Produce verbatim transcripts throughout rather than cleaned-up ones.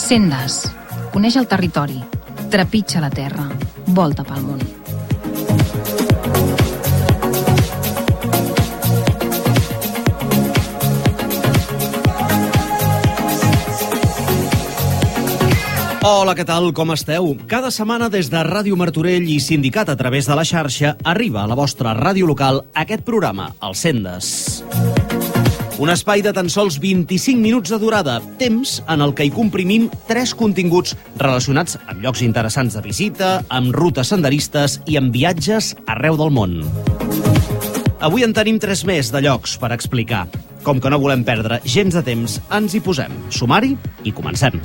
Sendes. Coneix el territori. Trepitja la terra. Volta pel món. Hola, què tal? Com esteu? Cada setmana des de Ràdio Martorell i Sindicat a través de la xarxa arriba a la vostra ràdio local aquest programa, el Sendes. Un espai de tan sols vint-i-cinc minuts de durada, temps en el que hi comprimim tres continguts relacionats amb llocs interessants de visita, amb rutes senderistes i amb viatges arreu del món. Avui en tenim tres més de llocs per explicar. Com que no volem perdre gens de temps, ens hi posem. Sumari i comencem.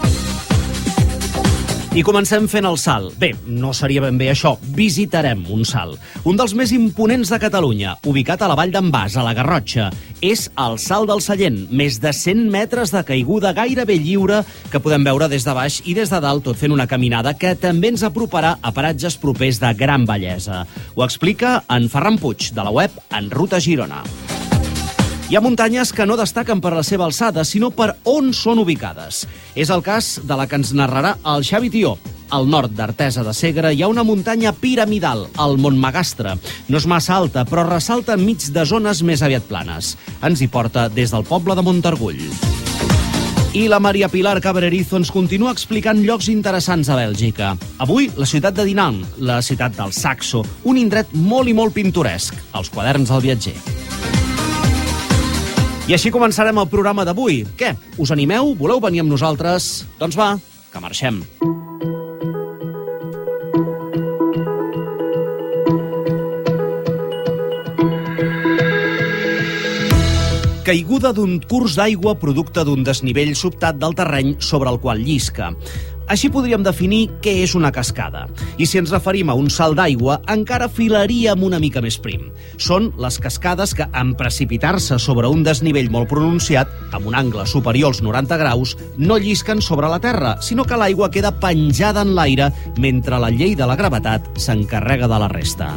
I comencem fent el salt. Bé, no seria ben bé això. Visitarem un salt. Un dels més imponents de Catalunya, ubicat a la Vall d'en Bas, a la Garrotxa, és el Salt del Sallent. Més de cent metres de caiguda gairebé lliure que podem veure des de baix i des de dalt, tot fent una caminada que també ens aproparà a paratges propers de gran bellesa. Ho explica en Ferran Puig, de la web En Ruta Girona. Hi ha muntanyes que no destaquen per la seva alçada, sinó per on són ubicades. És el cas de la que ens narrarà el Xavi Tió. Al nord d'Artesa de Segre hi ha una muntanya piramidal, el Montmagastre. No és massa alta, però ressalta enmig de zones més aviat planes. Ens hi porta des del poble de Montargull. I la Maria Pilar Cabrerizo ens continua explicant llocs interessants a Bèlgica. Avui, la ciutat de Dinant, la ciutat del Saxo, un indret molt i molt pintoresc, els quaderns del viatger. I així començarem el programa d'avui. Què? Us animeu? Voleu venir amb nosaltres? Doncs va, que marxem. Caiguda d'un curs d'aigua producte d'un desnivell sobtat del terreny sobre el qual llisca. Així podríem definir què és una cascada. I si ens referim a un salt d'aigua, encara filaríem una mica més prim. Són les cascades que, en precipitar-se sobre un desnivell molt pronunciat, amb un angle superior als noranta graus, no llisquen sobre la terra, sinó que l'aigua queda penjada en l'aire mentre la llei de la gravetat s'encarrega de la resta.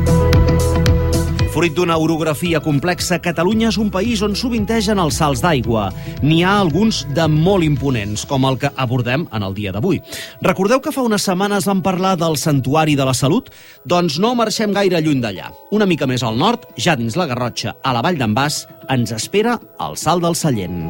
Fruit d'una orografia complexa, Catalunya és un país on sovintegen els salts d'aigua. N'hi ha alguns de molt imponents, com el que abordem en el dia d'avui. Recordeu que fa unes setmanes vam parlar del Santuari de la Salut? Doncs no marxem gaire lluny d'allà. Una mica més al nord, ja dins la Garrotxa, a la Vall d'en Bas, ens espera el Salt del Sallent.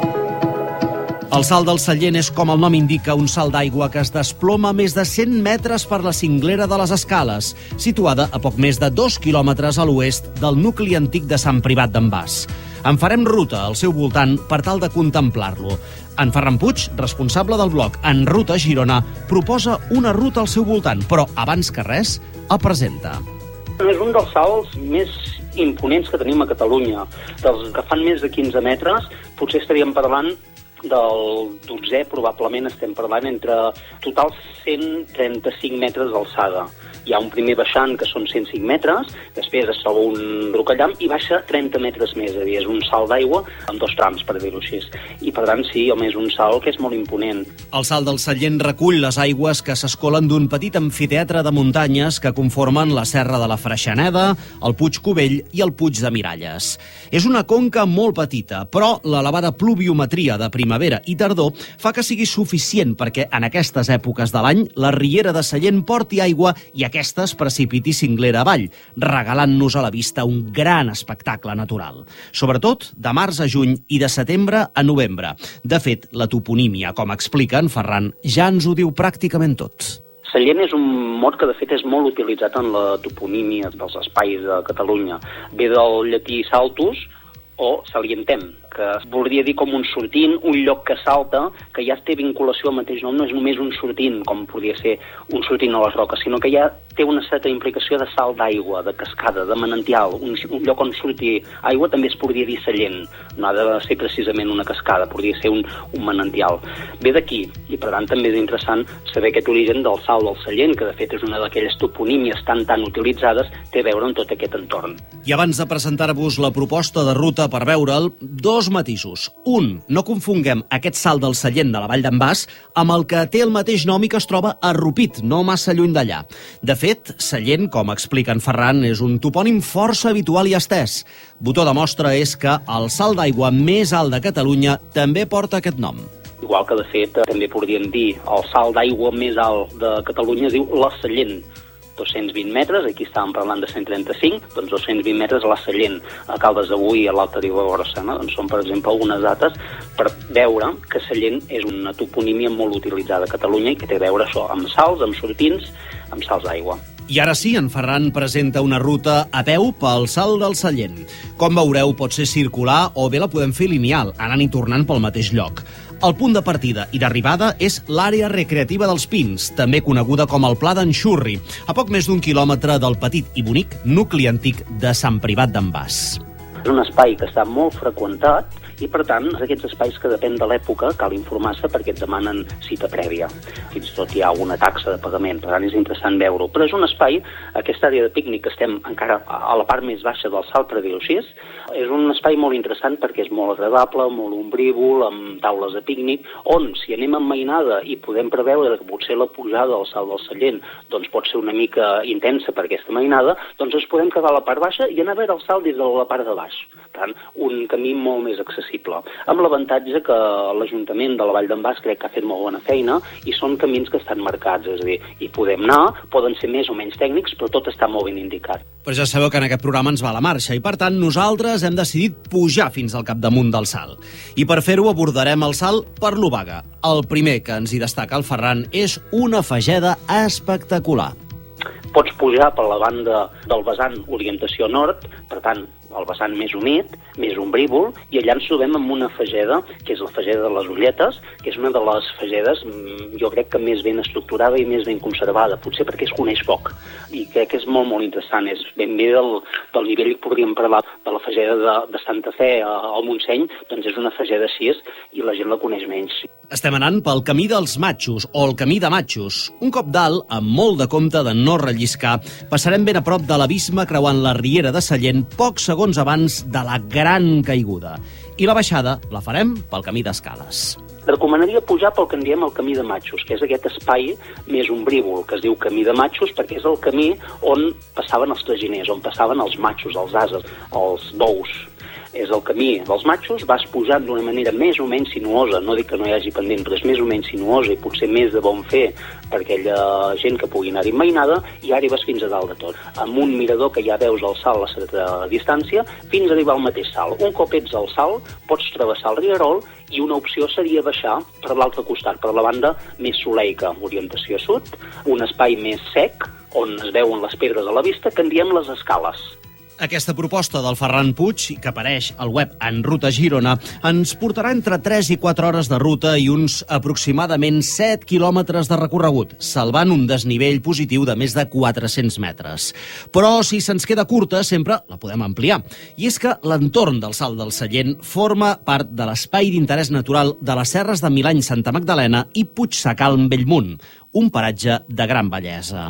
El Salt del Sallent és, com el nom indica, un salt d'aigua que es desploma més de cent metres per la cinglera de les Escales, situada a poc més de dos quilòmetres a l'oest del nucli antic de Sant Privat d'en Bas. En farem ruta al seu voltant per tal de contemplar-lo. En Ferran Puig, responsable del blog En Ruta Girona, proposa una ruta al seu voltant, però abans que res, el presenta. És un dels salts més imponents que tenim a Catalunya. Dels que fan més de quinze metres, potser estaríem parlant del dotzè, probablement estem parlant entre total cent trenta-cinc metres d'alçada. Hi ha un primer baixant que són cent cinc metres, després es troba un rocallam i baixa trenta metres més, és a dir, és un salt d'aigua en dos trams, per dir-ho així. I per tant, sí, home, és un salt que és molt imponent. El Salt del Sallent recull les aigües que s'escolen d'un petit amfiteatre de muntanyes que conformen la Serra de la Freixeneda, el Puig Covell i el Puig de Miralles. És una conca molt petita, però l'elevada pluviometria de primavera i tardor fa que sigui suficient perquè en aquestes èpoques de l'any la riera de Sallent porti aigua i aquesta es precipiti cinglera avall, regalant-nos a la vista un gran espectacle natural. Sobretot de març a juny i de setembre a novembre. De fet, la toponímia, com explica en Ferran, ja ens ho diu pràcticament tot. Sallent és un mot que, de fet, és molt utilitzat en la toponímia dels espais de Catalunya. Ve del llatí saltus o salientem, que voldria dir com un sortint, un lloc que salta, que ja té vinculació al mateix nom, no és només un sortint, com podria ser un sortint a les roques, sinó que ja té una certa implicació de salt d'aigua, de cascada, de manantial, un, un lloc on surti aigua també es podria dir Sallent, no ha de ser precisament una cascada, podria ser un, un manantial. Ve d'aquí, i per tant també és interessant saber aquest origen del salt del Sallent, que de fet és una d'aquelles toponímies tan tan utilitzades, té a veure amb tot aquest entorn. I abans de presentar-vos la proposta de ruta per veure'l, dos matisos. Un, no confonguem aquest salt del Sallent de la Vall d'en Bas amb el que té el mateix nom i que es troba a Rupit, no massa lluny d'allà. De fet, Sallent, com explica en Ferran, és un topònim força habitual i estès. Botó de mostra és que el salt d'aigua més alt de Catalunya també porta aquest nom. Igual que, de fet, també podríem dir el salt d'aigua més alt de Catalunya es diu la Sallent, dos-cents vint metres, aquí estàvem parlant de cent trenta-cinc, doncs dos-cents vint metres a la Sallent, a Caldes d'Avui, a l'Alta Ribagorça, no? Doncs són, per exemple, algunes dates per veure que Sallent és una toponímia molt utilitzada a Catalunya i que té a veure això amb salts, amb sortints, amb salts d'aigua. I ara sí, en Ferran presenta una ruta a peu pel Salt del Sallent. Com veureu, pot ser circular o bé la podem fer lineal, anant i tornant pel mateix lloc. El punt de partida i d'arribada és l'àrea recreativa dels Pins, també coneguda com el Pla d'en Xurri, a poc més d'un quilòmetre del petit i bonic nucli antic de Sant Privat d'en Bas. És un espai que està molt freqüentat i, per tant, aquests espais que depèn de l'època cal informar-se perquè et demanen cita prèvia. Fins i tot hi ha una taxa de pagament, per tant és interessant veure-ho. Però és un espai, aquesta àrea de pícnic que estem encara a la part més baixa del salt, per dir-ho així, és un espai molt interessant perquè és molt agradable, molt ombrívol, amb taules de pícnic, on si anem amb mainada i podem preveure que potser la pujada al Salt del Sallent doncs pot ser una mica intensa per aquesta mainada, doncs ens podem quedar a la part baixa i anar a veure el salt des de la part de baix. Per tant, un camí molt més accessible, amb l'avantatge que l'Ajuntament de la Vall d'en Bas crec que ha fet molt bona feina i són camins que estan marcats, és a dir, hi podem anar, poden ser més o menys tècnics, però tot està molt ben indicat. Però ja sabeu que en aquest programa ens va a la marxa i, per tant, nosaltres hem decidit pujar fins al capdamunt del salt. I per fer-ho abordarem el salt per l'Obaga. El primer que ens hi destaca el Ferran és una fageda espectacular. Pots pujar per la banda del vessant orientació nord, per tant, el vessant més humit, més ombrívol, i allà ens trobem amb una fageda, que és la fageda de les Ulletes, que és una de les fagedes, jo crec que més ben estructurada i més ben conservada, potser perquè es coneix poc, i crec que és molt, molt interessant. És ben bé del, del nivell que podríem parlar de la fageda de, de Santa Fe al Montseny, doncs és una fageda així i la gent la coneix menys. Estem anant pel camí dels Matxos, o el camí de Matxos. Un cop dalt, amb molt de compte de no relliscar, passarem ben a prop de l'abisme creuant la riera de Sallent pocs segons abans de la gran caiguda. I la baixada la farem pel camí d'escales. Recomanaria pujar pel que en diem el camí de Matxos, que és aquest espai més ombrívol, que es diu camí de Matxos, perquè és el camí on passaven els traginers, on passaven els matxos, els ases, els bous. És el camí dels matxos, vas pujant d'una manera més o menys sinuosa, no dic que no hi hagi pendent, però és més o menys sinuosa i potser més de bon fer per aquella gent que pugui anar-hi mainada, i arribes fins a dalt de tot, amb un mirador que ja veus el salt a certa distància, fins a arribar al mateix salt. Un cop ets al salt, pots travessar el rierol i una opció seria baixar per l'altre costat, per la banda més soleica, orientació sud, un espai més sec, on es veuen les pedres a la vista, que en diem les escales. Aquesta proposta del Ferran Puig, que apareix al web En Ruta Girona, ens portarà entre tres i quatre hores de ruta i uns aproximadament set quilòmetres de recorregut, salvant un desnivell positiu de més de quatre-cents metres. Però si se'ns queda curta, sempre la podem ampliar. I és que l'entorn del Salt del Sallent forma part de l'espai d'interès natural de les serres de Milany, Santa Magdalena i Puigsacal, Bellmunt, un paratge de gran bellesa.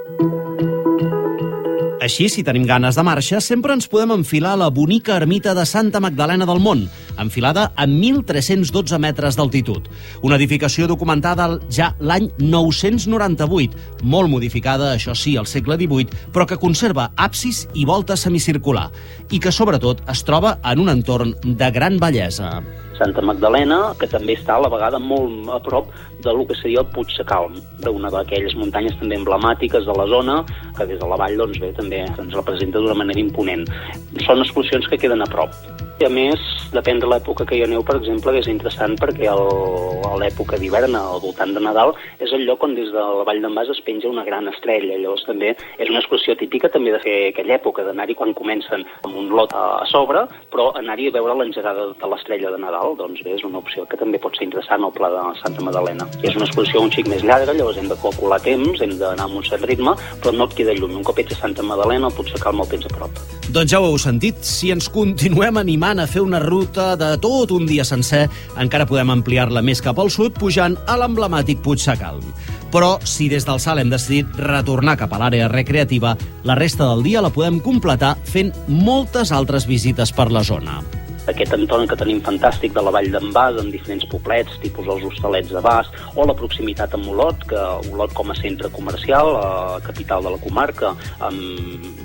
Així, si tenim ganes de marxa, sempre ens podem enfilar a la bonica ermita de Santa Magdalena del Mont, enfilada a mil tres-cents dotze metres d'altitud. Una edificació documentada ja l'any nou-cents noranta-vuit, molt modificada, això sí, al segle divuit, però que conserva absis i volta semicircular, i que, sobretot, es troba en un entorn de gran bellesa. Santa Magdalena, que també està a la vegada molt a prop del que seria el Puigsacal, una d'aquelles muntanyes també emblemàtiques de la zona, que des de la vall doncs, bé, també ens representa d'una manera imponent. Són excursions que queden a prop. I a més, depèn de l'època que hi aneu, per exemple, que és interessant perquè el, a l'època d'hivern, al voltant de Nadal, és el lloc on des de la Vall d'en Bas es penja una gran estrella. Llavors també és una excursió típica també de fer aquella època, d'anar-hi quan comencen amb un lot a sobre, però anar-hi a veure l'engegada de l'estrella de Nadal, doncs bé, és una opció que també pot ser interessant al Pla de Santa Magdalena. I és una excursió un xic més llarga, llavors hem de calcular temps, hem d'anar amb un cert ritme, però no et queda lluny. Un cop ets a Santa Magdalena, el Puigsacal molt tens a prop. Doncs ja ho heu sentit, si ens continuem animant a fer una ruta de tot un dia sencer, encara podem ampliar-la més cap al sud, pujant a l'emblemàtic Puigsacal. Però si des del salt hem decidit retornar cap a l'àrea recreativa, la resta del dia la podem completar fent moltes altres visites per la zona. Aquest entorn que tenim fantàstic de la Vall d'en Bas, amb diferents poblets, tipus els Hostalets de Bas, o la proximitat amb Olot, que Olot com a centre comercial, la capital de la comarca, amb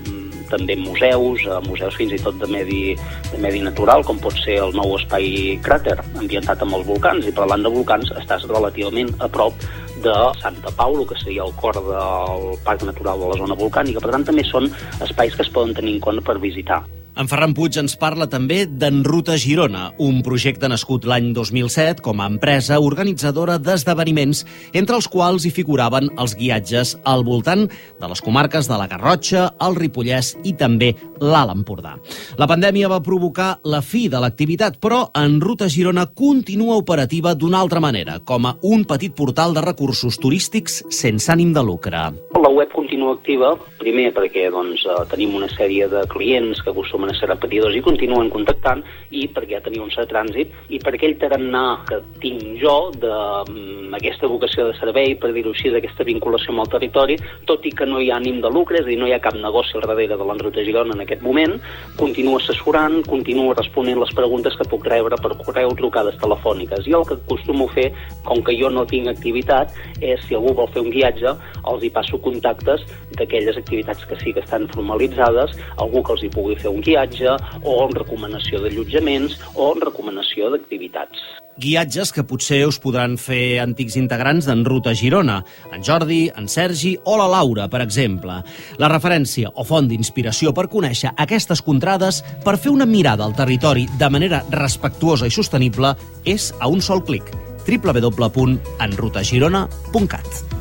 també museus, uh, museus fins i tot de medi, de medi natural, com pot ser el nou espai Cràter, ambientat amb els volcans, i parlant de volcans estàs relativament a prop de Santa Paulo, que seria el cor del Parc Natural de la Zona Volcànica. Per tant, també són espais que es poden tenir en compte per visitar. En Ferran Puig ens parla també d'En Ruta Girona, un projecte nascut l'any dos mil set com a empresa organitzadora d'esdeveniments, entre els quals hi figuraven els guiatges al voltant de les comarques de la Garrotxa, el Ripollès i també l'Alt Empordà. La pandèmia va provocar la fi de l'activitat, però En Ruta Girona continua operativa d'una altra manera, com a un petit portal de recursos turístics sense ànim de lucre. La web continua activa, primer perquè doncs, tenim una sèrie de clients que acostumen a ser repetidors i continuen contactant, i perquè ja tenia un cert trànsit, i per aquell tarannà que tinc jo d'aquesta vocació de servei, per dir-ho així, d'aquesta vinculació amb el territori, tot i que no hi ha ànim de lucre, és a dir, no hi ha cap negoci al darrere de l'En Ruta Girona en aquest moment, continuo assessorant, continuo responent les preguntes que puc rebre per correu, trucades telefòniques. I el que acostumo a fer, com que jo no tinc activitat, és, si algú vol fer un guiatge, els hi passo contactes d'aquelles activitats que sí que estan formalitzades, algú que els hi pugui fer un guiatge, o en recomanació d'allotjaments, o en recomanació d'activitats. Guiatges que potser us podran fer antics integrants d'En Ruta Girona, en Jordi, en Sergi o la Laura, per exemple. La referència o font d'inspiració per conèixer aquestes contrades, per fer una mirada al territori de manera respectuosa i sostenible, és a un sol clic: w w w punt en ruta girona punt cat.